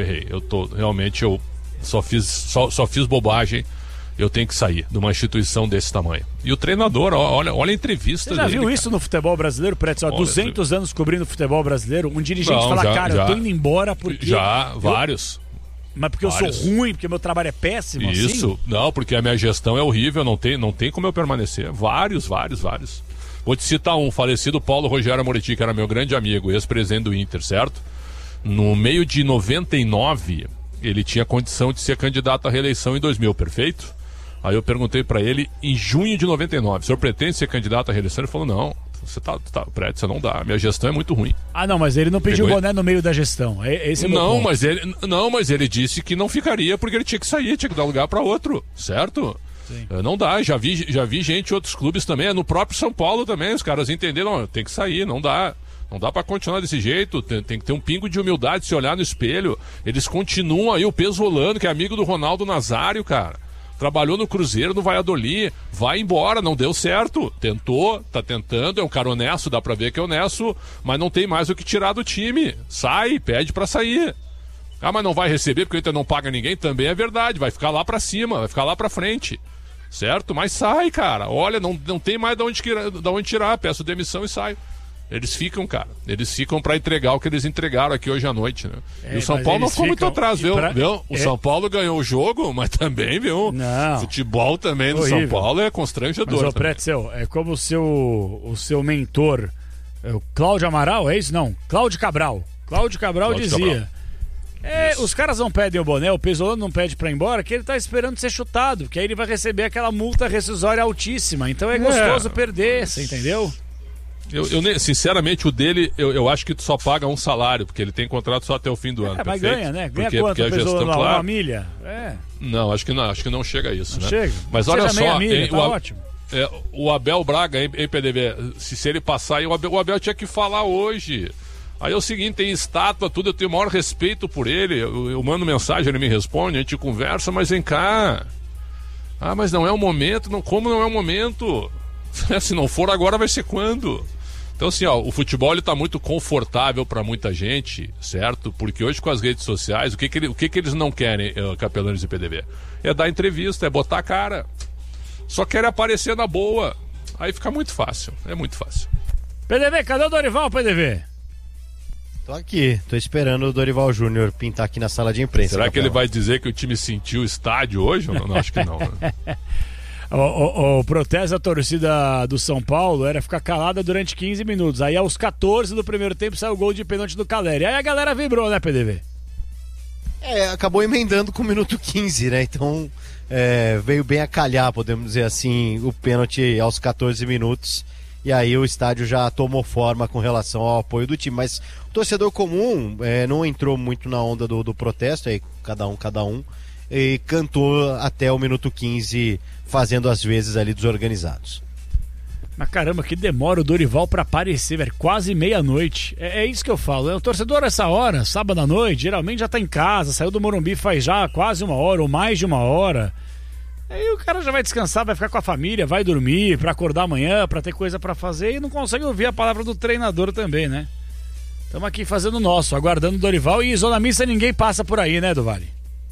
Eu só fiz bobagem. Eu tenho que sair de uma instituição desse tamanho. E o treinador, olha a entrevista dele. Você já viu isso no futebol brasileiro, Preto? 200 anos cobrindo o futebol brasileiro, um dirigente eu tô indo embora porque... Vários. Mas porque eu sou ruim, porque meu trabalho é péssimo, Isso, assim? Não, porque a minha gestão é horrível, não tem como eu permanecer. Vários. Vou te citar um, falecido Paulo Rogério Amoretti, que era meu grande amigo, ex-presidente do Inter, certo? No meio de 99, ele tinha condição de ser candidato à reeleição em 2000, perfeito? Aí eu perguntei pra ele, em junho de 99, o senhor pretende ser candidato à reeleição? Ele falou, não, você não dá, minha gestão é muito ruim. Ah, não, mas ele não pediu boné no meio da gestão, esse é o meu ponto. Mas ele disse que não ficaria porque ele tinha que sair, tinha que dar lugar pra outro, certo? Sim. Não dá, já vi gente em outros clubes também, no próprio São Paulo também, os caras entenderam, tem que sair, não dá pra continuar desse jeito, tem que ter um pingo de humildade, se olhar no espelho. Eles continuam aí, o Pesolano, que é amigo do Ronaldo Nazário, cara. Trabalhou no Cruzeiro, no Valladolid, vai embora, não deu certo. Tentou, tá tentando, é um cara honesto, dá pra ver que é honesto, mas não tem mais o que tirar do time. Sai, pede pra sair. Ah, mas não vai receber porque o Inter não paga ninguém, também é verdade, vai ficar lá pra cima, vai ficar lá pra frente. Certo? Mas sai, cara. Olha, não tem mais de onde tirar, peço demissão e saio. Eles ficam, cara. Eles ficam pra entregar o que eles entregaram aqui hoje à noite, né? E o São Paulo não ficou muito atrás, viu? O São Paulo ganhou o jogo, mas também, viu? Não. Futebol também do São Paulo é constrangedor. Mas, Pretzel, é como o seu mentor, o Cláudio Amaral, é isso? Não, Cláudio Cabral. Cláudio Cabral dizia... os caras não pedem o boné, o Pesolano não pede pra ir embora, que ele tá esperando ser chutado, porque aí ele vai receber aquela multa rescisória altíssima. Então é gostoso perder, você entendeu? Sinceramente, o dele, eu acho que tu só paga um salário, porque ele tem contrato só até o fim do ano. Mas perfeito? Ganha, né? Ganha quanto a gestão, lá? Uma milha? Não, acho que não chega a isso, não né? Chega. Mas olha só, milha, tá ótimo. O Abel Braga, em PDV, se ele passar, o Abel tinha que falar hoje. Aí é o seguinte, tem estátua, tudo, eu tenho o maior respeito por ele, eu mando mensagem, ele me responde, a gente conversa, mas vem cá. Ah, mas não é o momento, como não é o momento? Se não for agora, vai ser quando? Então assim, o futebol ele tá muito confortável para muita gente, certo? Porque hoje com as redes sociais, o que eles não querem, Capelanes e PDV? É dar entrevista, é botar a cara. Só querem aparecer na boa. Aí fica muito fácil, é muito fácil. PDV, cadê o Dorival, PDV? Tô aqui, tô esperando o Dorival Júnior pintar aqui na sala de imprensa. Será que ele vai dizer que o time sentiu o estádio hoje? Não, acho que não, né? O protesto da torcida do São Paulo era ficar calada durante 15 minutos. Aí aos 14 do primeiro tempo saiu o gol de pênalti do Caleri. Aí a galera vibrou, né, PDV? Acabou emendando com o minuto 15, né? Então veio bem a calhar, podemos dizer assim, o pênalti aos 14 minutos. E aí o estádio já tomou forma com relação ao apoio do time. Mas o torcedor comum não entrou muito na onda do protesto, aí cada um. E cantou até o minuto 15, fazendo as vezes ali dos organizados. Mas caramba, que demora o Dorival pra aparecer, velho. Quase meia-noite. É isso que eu falo. O torcedor essa hora, sábado à noite, geralmente já tá em casa, saiu do Morumbi faz já quase uma hora ou mais de uma hora. Aí o cara já vai descansar, vai ficar com a família, vai dormir pra acordar amanhã, pra ter coisa pra fazer e não consegue ouvir a palavra do treinador também, né? Estamos aqui fazendo o nosso, aguardando o Dorival, e zona mista ninguém passa por aí, né, do Vale?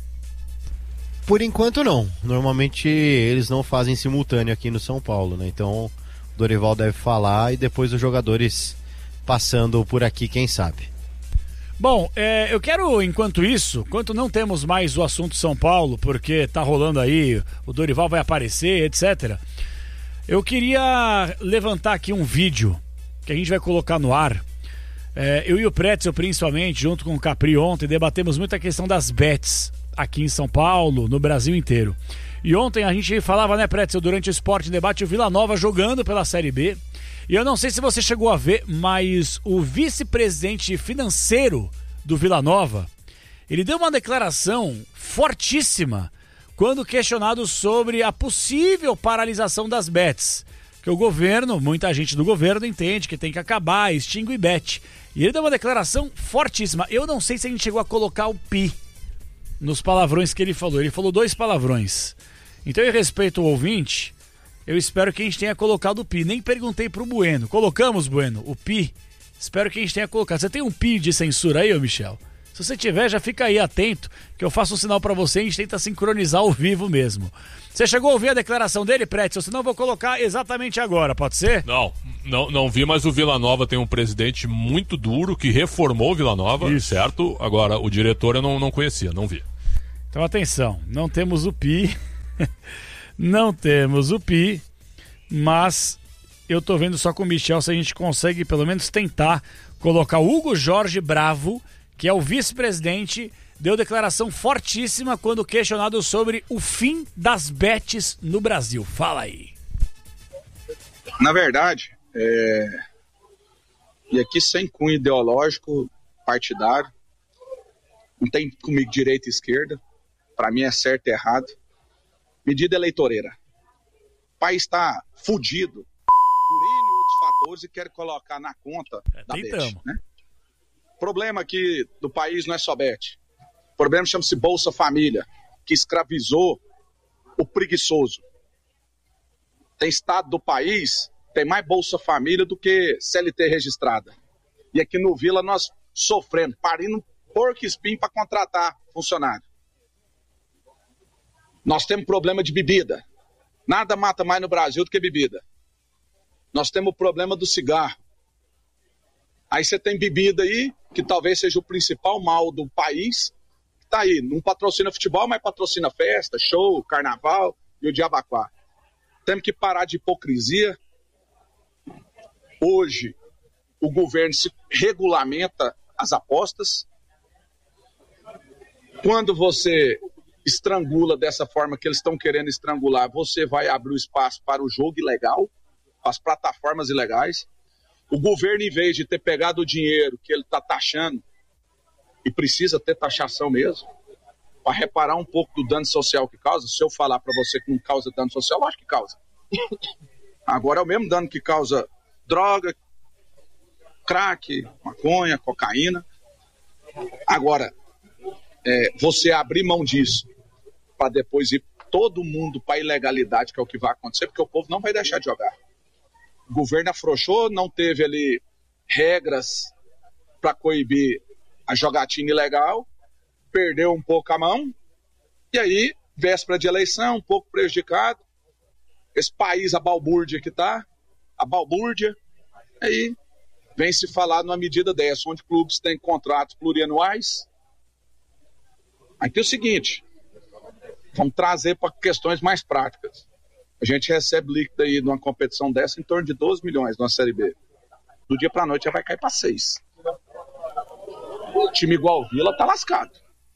Por enquanto não. Normalmente eles não fazem simultâneo aqui no São Paulo, né? Então o Dorival deve falar e depois os jogadores passando por aqui, quem sabe. Bom, eu quero, enquanto não temos mais o assunto São Paulo, porque tá rolando aí, o Dorival vai aparecer, etc. Eu queria levantar aqui um vídeo que a gente vai colocar no ar. Eu e o Pretzel, principalmente, junto com o Capri ontem, debatemos muito a questão das bets aqui em São Paulo, no Brasil inteiro. E ontem a gente falava, né, Pretzel, durante o Esporte Debate, o Vila Nova jogando pela Série B. E eu não sei se você chegou a ver, mas o vice-presidente financeiro do Vila Nova, ele deu uma declaração fortíssima quando questionado sobre a possível paralisação das bets. Porque o governo, muita gente do governo entende que tem que acabar, extingue o bet. E ele deu uma declaração fortíssima. Eu não sei se a gente chegou a colocar o pi nos palavrões que ele falou. Ele falou 2 palavrões. Então, em respeito ao ouvinte, eu espero que a gente tenha colocado o pi. Nem perguntei pro Bueno. Colocamos, Bueno, o pi? Espero que a gente tenha colocado. Você tem um pi de censura aí, ô Michel? Se você tiver, já fica aí atento, que eu faço um sinal pra você e a gente tenta sincronizar ao vivo mesmo. Você chegou a ouvir a declaração dele, Pretzel? Senão eu vou colocar exatamente agora, pode ser? Não vi, mas o Vila Nova tem um presidente muito duro que reformou o Vila Nova, certo? Agora, o diretor eu não conhecia, não vi. Então, atenção, não temos o pi, não temos o pi, mas eu tô vendo só com o Michel se a gente consegue pelo menos tentar colocar o Hugo Jorge Bravo, que é o vice-presidente, deu declaração fortíssima quando questionado sobre o fim das bets no Brasil. Fala aí. Na verdade, e aqui sem cunho ideológico, partidário, não tem comigo direita e esquerda, para mim é certo e errado, medida eleitoreira. O país está fudido por N outros fatores e quer colocar na conta da bet, né? O problema aqui do país não é só bet. O problema chama-se Bolsa Família, que escravizou o preguiçoso. Tem estado do país, tem mais Bolsa Família do que CLT registrada. E aqui no Vila nós sofrendo, parindo porco espinho para contratar funcionário. Nós temos problema de bebida. Nada mata mais no Brasil do que bebida. Nós temos o problema do cigarro. Aí você tem bebida aí, que talvez seja o principal mal do país, que tá aí, não patrocina futebol, mas patrocina festa, show, carnaval e o diabaquá. Temos que parar de hipocrisia. Hoje, o governo se regulamenta as apostas. Quando você estrangula dessa forma que eles estão querendo estrangular, você vai abrir o espaço para o jogo ilegal, as plataformas ilegais. O governo, em vez de ter pegado o dinheiro que ele está taxando, e precisa ter taxação mesmo, para reparar um pouco do dano social que causa. Se eu falar para você que não causa dano social, eu acho que causa. Agora é o mesmo dano que causa droga, crack, maconha, cocaína. Agora, você abrir mão disso para depois ir todo mundo para a ilegalidade, que é o que vai acontecer, porque o povo não vai deixar de jogar. O governo afrouxou, não teve ali regras para coibir a jogatina ilegal, perdeu um pouco a mão, e aí, véspera de eleição, um pouco prejudicado, esse país, a balbúrdia que está, a balbúrdia, aí vem se falar numa medida dessa, onde clubes têm contratos plurianuais. Aí tem o seguinte, vamos trazer para questões mais práticas. A gente recebe líquido aí numa competição dessa em torno de 12 milhões na Série B. Do dia para a noite já vai cair para 6. Time igual o Vila tá lascado.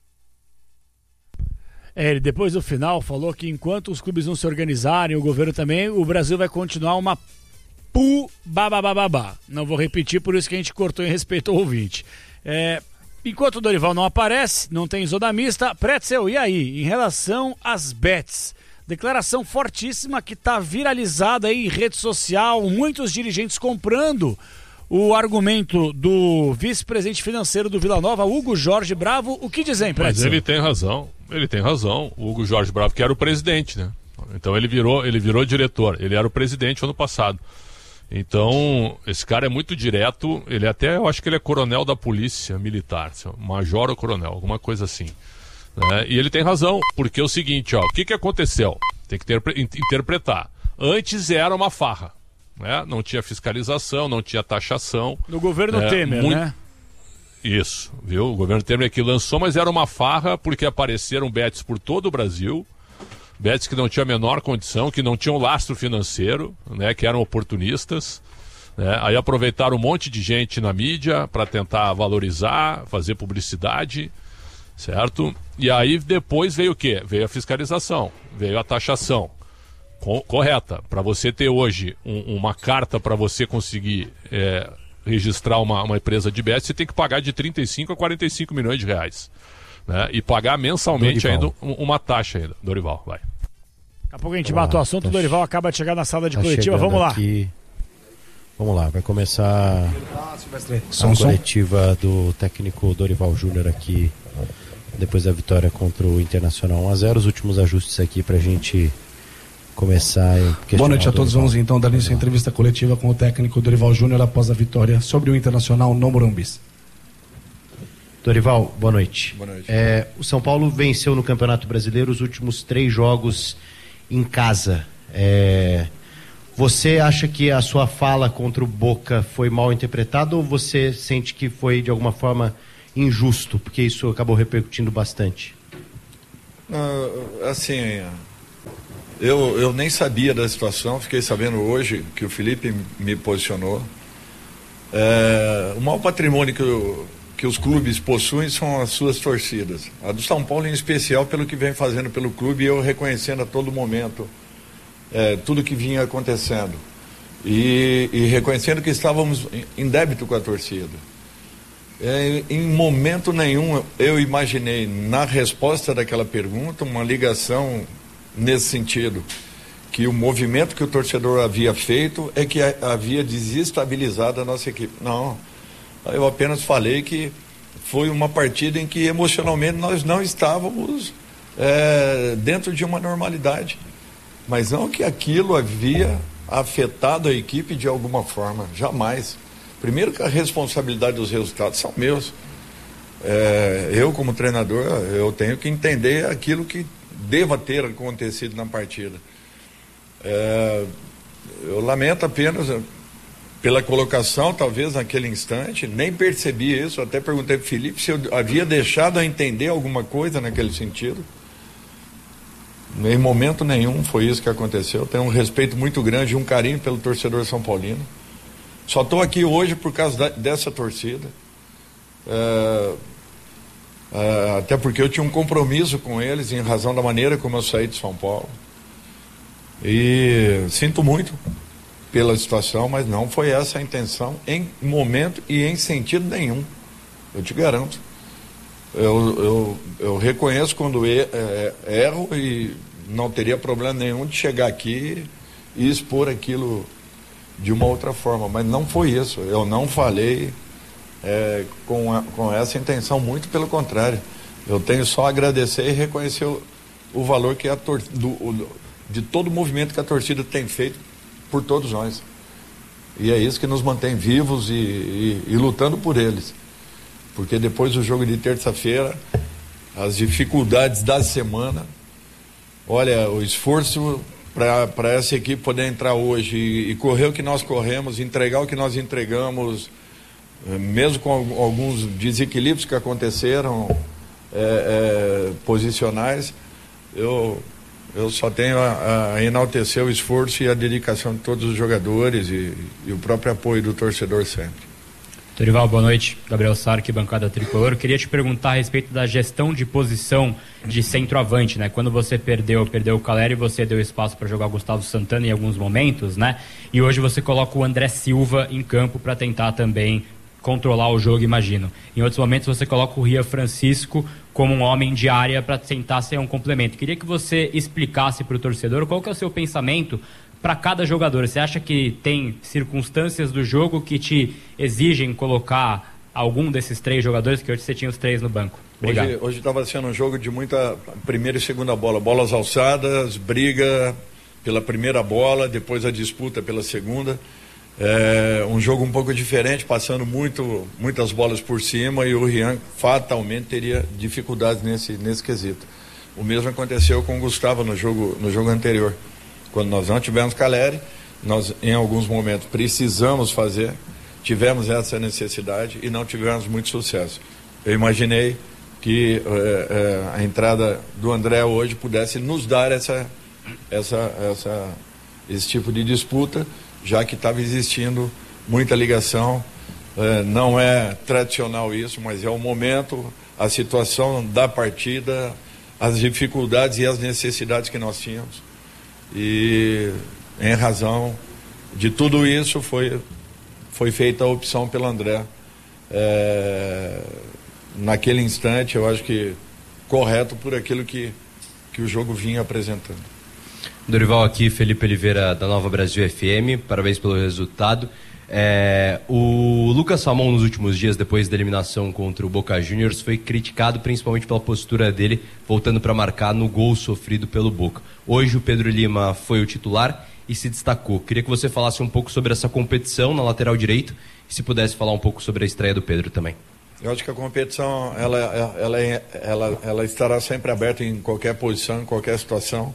Ele depois do final falou que enquanto os clubes não se organizarem, o governo também, o Brasil vai continuar uma bababababá. Não vou repetir, por isso que a gente cortou em respeito ao ouvinte. Enquanto o Dorival não aparece, não tem zona mista, Pretzel, e aí? Em relação às bets, declaração fortíssima que está viralizada aí em rede social, muitos dirigentes comprando o argumento do vice-presidente financeiro do Vila Nova, Hugo Jorge Bravo. O que dizem, Pretzel? Mas ele tem razão. O Hugo Jorge Bravo, que era o presidente, né? Então ele virou diretor, ele era o presidente ano passado. Então, esse cara é muito direto, ele até, eu acho que ele é coronel da polícia militar, major ou coronel, alguma coisa assim. Né? E ele tem razão, porque é o seguinte, o que aconteceu? Tem que interpretar. Antes era uma farra, né? Não tinha fiscalização, não tinha taxação. No governo Temer, né? Isso, viu? O governo Temer que lançou, mas era uma farra porque apareceram bets por todo o Brasil, bets que não tinham a menor condição, que não tinham lastro financeiro, né? Que eram oportunistas. Né? Aí aproveitaram um monte de gente na mídia para tentar valorizar, fazer publicidade, certo? E aí depois veio o quê? Veio a fiscalização, veio a taxação correta. Para você ter hoje uma carta para você conseguir registrar uma empresa de bets, você tem que pagar de 35 a 45 milhões de reais. Né? E pagar mensalmente ainda uma taxa ainda. Dorival, vai. Daqui a pouco a gente bate o assunto, o Dorival acaba de chegar na sala de coletiva, vamos lá. Vamos lá, vai começar a coletiva do técnico Dorival Júnior aqui, depois da vitória contra o Internacional 1-0, os últimos ajustes aqui pra gente começar. Boa noite a todos, vamos então dar início à entrevista coletiva com o técnico Dorival Júnior após a vitória sobre o Internacional no Morumbi. Dorival, boa noite. Boa noite. O São Paulo venceu no Campeonato Brasileiro os últimos 3 jogos em casa. Você acha que a sua fala contra o Boca foi mal interpretada ou você sente que foi de alguma forma injusto, porque isso acabou repercutindo bastante? Assim, eu nem sabia da situação, fiquei sabendo hoje que o Felipe me posicionou. O maior patrimônio que os clubes possuem são as suas torcidas. A do São Paulo em especial, pelo que vem fazendo pelo clube, e eu reconhecendo a todo momento tudo que vinha acontecendo e reconhecendo que estávamos em débito com a torcida. Em momento nenhum eu imaginei na resposta daquela pergunta uma ligação nesse sentido, que o movimento que o torcedor havia feito é que havia desestabilizado a nossa equipe. Não, eu apenas falei que foi uma partida em que emocionalmente nós não estávamos dentro de uma normalidade. Mas não que aquilo havia afetado a equipe de alguma forma, jamais. Primeiro que a responsabilidade dos resultados são meus. Eu como treinador, eu tenho que entender aquilo que deva ter acontecido na partida. Eu lamento apenas pela colocação, talvez naquele instante, nem percebi isso, até perguntei para o Felipe se eu havia deixado a entender alguma coisa naquele sentido. Em momento nenhum foi isso que aconteceu. Tenho um respeito muito grande e um carinho pelo torcedor são paulino. Só estou aqui hoje por causa dessa torcida. Até porque eu tinha um compromisso com eles em razão da maneira como eu saí de São Paulo. E sinto muito pela situação, mas não foi essa a intenção em momento e em sentido nenhum. Eu te garanto. Eu reconheço quando erro e não teria problema nenhum de chegar aqui e expor aquilo de uma outra forma, mas não foi isso. Eu não falei com essa intenção, muito pelo contrário. Eu tenho só a agradecer e reconhecer o valor que de todo o movimento que a torcida tem feito por todos nós. E é isso que nos mantém vivos e lutando por eles. Porque depois do jogo de terça-feira, as dificuldades da semana, olha, o esforço para essa equipe poder entrar hoje e correr o que nós corremos, entregar o que nós entregamos, mesmo com alguns desequilíbrios que aconteceram, posicionais, eu só tenho a enaltecer o esforço e a dedicação de todos os jogadores e o próprio apoio do torcedor sempre. Dorival, boa noite. Gabriel Sarque, bancada tricolor. Queria te perguntar a respeito da gestão de posição de centroavante, né? Quando você perdeu o Caleri, você deu espaço para jogar o Gustavo Santana em alguns momentos, né? E hoje você coloca o André Silva em campo para tentar também controlar o jogo, imagino. Em outros momentos você coloca o Ria Francisco como um homem de área para tentar ser um complemento. Queria que você explicasse para o torcedor qual que é o seu pensamento para cada jogador. Você acha que tem circunstâncias do jogo que te exigem colocar algum desses 3 jogadores, que hoje você tinha os 3 no banco? Obrigado. Hoje estava sendo um jogo de muita primeira e segunda bola, bolas alçadas, briga pela primeira bola, depois a disputa pela segunda. Um jogo um pouco diferente, passando muitas bolas por cima, e o Rian fatalmente teria dificuldades nesse quesito. O mesmo aconteceu com o Gustavo no jogo anterior. Quando nós não tivemos Caleri, nós em alguns momentos precisamos tivemos essa necessidade e não tivemos muito sucesso. Eu imaginei que a entrada do André hoje pudesse nos dar esse tipo de disputa, já que estava existindo muita ligação. Não é tradicional isso, mas é o momento, a situação da partida, as dificuldades e as necessidades que nós tínhamos. E em razão de tudo isso foi feita a opção pelo André. Naquele instante, eu acho que correto por aquilo que o jogo vinha apresentando. Dorival aqui, Felipe Oliveira da Nova Brasil FM, parabéns pelo resultado. O Lucas Ramon nos últimos dias, depois da eliminação contra o Boca Juniors, foi criticado principalmente pela postura dele, voltando para marcar no gol sofrido pelo Boca. Hoje o Pedro Lima foi o titular e se destacou. Queria que você falasse um pouco sobre essa competição na lateral direito e se pudesse falar um pouco sobre a estreia do Pedro também. Eu acho que a competição ela estará sempre aberta em qualquer posição, em qualquer situação.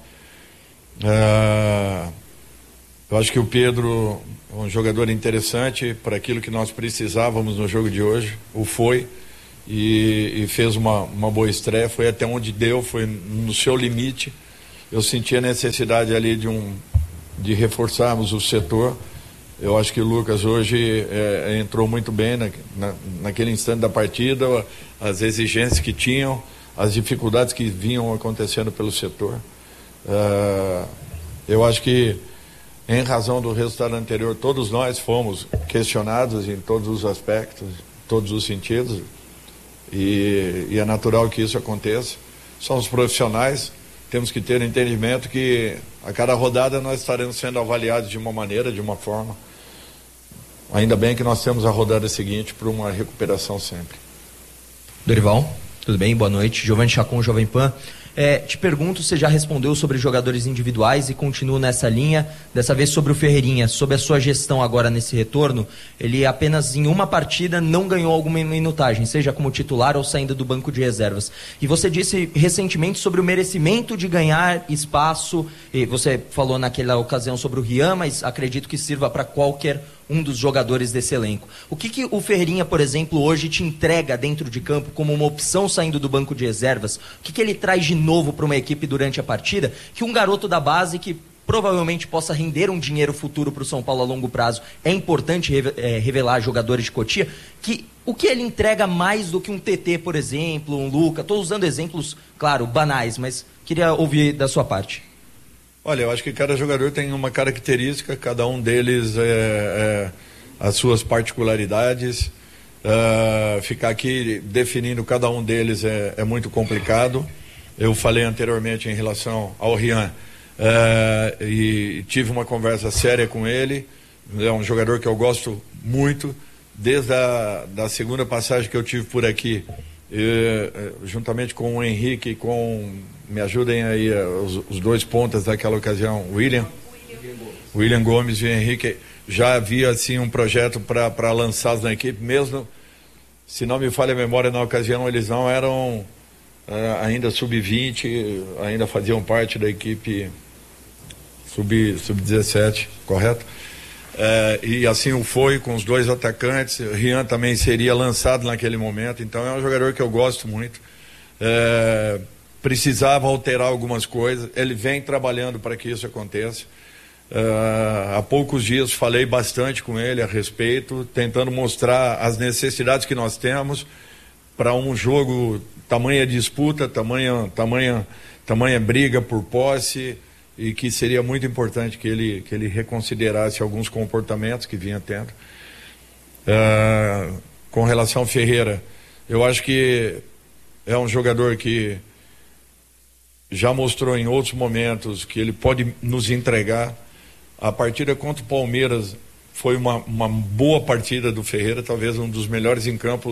Eu acho que o Pedro é um jogador interessante para aquilo que nós precisávamos no jogo de hoje. O foi e fez uma boa estreia. Foi até onde deu, foi no seu limite. Eu senti a necessidade ali de reforçarmos o setor. Eu acho que o Lucas hoje entrou muito bem naquele instante da partida, as exigências que tinham, as dificuldades que vinham acontecendo pelo setor. Eu acho que, em razão do resultado anterior, todos nós fomos questionados em todos os aspectos, todos os sentidos, e é natural que isso aconteça. Somos profissionais, temos que ter entendimento que a cada rodada nós estaremos sendo avaliados de uma maneira, de uma forma. Ainda bem que nós temos a rodada seguinte para uma recuperação sempre. Dorival, tudo bem? Boa noite. Giovanni Chacon, Jovem Pan. Te pergunto, você já respondeu sobre jogadores individuais e continuo nessa linha, dessa vez sobre o Ferreirinha, sobre a sua gestão agora nesse retorno. Ele apenas em uma partida não ganhou alguma minutagem, seja como titular ou saindo do banco de reservas. E você disse recentemente sobre o merecimento de ganhar espaço, e você falou naquela ocasião sobre o Rian, mas acredito que sirva para qualquer um dos jogadores desse elenco. O que o Ferreirinha, por exemplo, hoje te entrega dentro de campo como uma opção saindo do banco de reservas? O que ele traz de novo para uma equipe durante a partida que um garoto da base que provavelmente possa render um dinheiro futuro para o São Paulo a longo prazo, é importante revelar jogadores de Cotia, o que ele entrega mais do que um TT, por exemplo, um Luca? Estou usando exemplos, claro, banais, mas queria ouvir da sua parte. Olha, eu acho que cada jogador tem uma característica, cada um deles as suas particularidades. Ficar aqui definindo cada um deles é muito complicado. Eu falei anteriormente em relação ao Rian e tive uma conversa séria com ele. É um jogador que eu gosto muito. Desde a segunda passagem que eu tive por aqui, juntamente com o Henrique, me ajudem aí os dois pontas daquela ocasião, William Gomes e Henrique, já havia assim um projeto para lançá-los na equipe, mesmo se não me falha a memória, na ocasião eles não eram ainda sub-20, ainda faziam parte da equipe sub-17, correto? E assim foi com os dois atacantes. Rian também seria lançado naquele momento, então é um jogador que eu gosto muito. Precisava alterar algumas coisas, ele vem trabalhando para que isso aconteça. Há poucos dias falei bastante com ele a respeito, tentando mostrar as necessidades que nós temos para um jogo, tamanha disputa, tamanha briga por posse, e que seria muito importante que ele reconsiderasse alguns comportamentos que vinha tendo. Com relação ao Ferreira, eu acho que é um jogador que já mostrou em outros momentos que ele pode nos entregar. A partida contra o Palmeiras foi uma boa partida do Ferreira, talvez um dos melhores em campo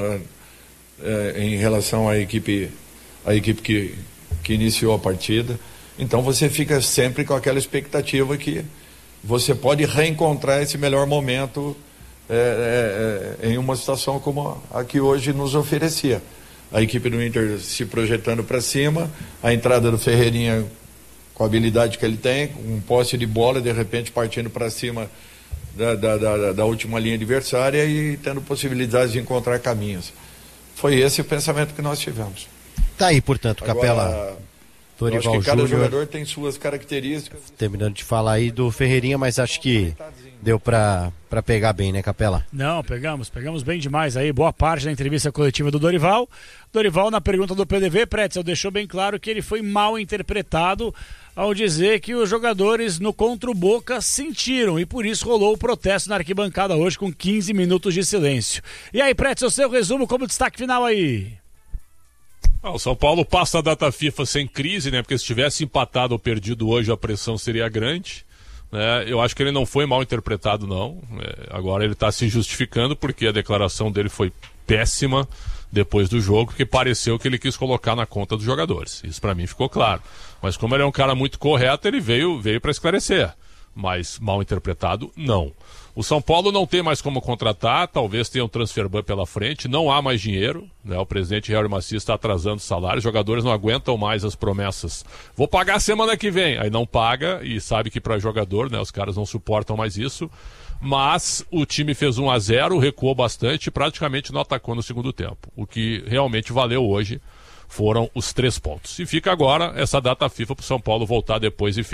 em relação à equipe que iniciou a partida. Então você fica sempre com aquela expectativa que você pode reencontrar esse melhor momento em uma situação como a que hoje nos oferecia. A equipe do Inter se projetando para cima, a entrada do Ferreirinha com a habilidade que ele tem, um posse de bola, de repente partindo para cima da última linha adversária e tendo possibilidades de encontrar caminhos. Foi esse o pensamento que nós tivemos. Tá aí, portanto, Capela. Eu acho que cada jogador tem suas características. Terminando de falar aí do Ferreirinha, mas acho que deu para pegar bem, né, Capela? Não, pegamos bem demais aí, boa parte da entrevista coletiva do Dorival. Dorival, na pergunta do PDV, Pretzel deixou bem claro que ele foi mal interpretado ao dizer que os jogadores no contra o Boca sentiram e por isso rolou o protesto na arquibancada hoje com 15 minutos de silêncio. E aí, Pretzel, seu resumo como destaque final aí? O São Paulo passa a data FIFA sem crise, né? Porque se tivesse empatado ou perdido hoje, a pressão seria grande. Eu acho que ele não foi mal interpretado, não. Agora ele está se justificando porque a declaração dele foi péssima depois do jogo, que pareceu que ele quis colocar na conta dos jogadores. Isso para mim ficou claro. Mas como ele é um cara muito correto, ele veio para esclarecer. Mas mal interpretado, não. O São Paulo não tem mais como contratar, talvez tenha um transfer ban pela frente, não há mais dinheiro, né? O presidente Real Macias está atrasando o salário, os jogadores não aguentam mais as promessas. Vou pagar semana que vem, aí não paga e sabe que para jogador, né? Os caras não suportam mais isso, mas o time fez 1-0, recuou bastante e praticamente não atacou no segundo tempo. O que realmente valeu hoje foram os 3 pontos. E fica agora essa data FIFA para o São Paulo voltar depois e